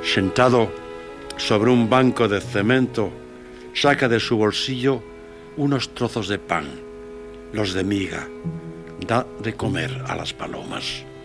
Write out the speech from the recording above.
Sentado sobre un banco de cemento, saca de su bolsillo unos trozos de pan, los de miga. Da de comer a las palomas.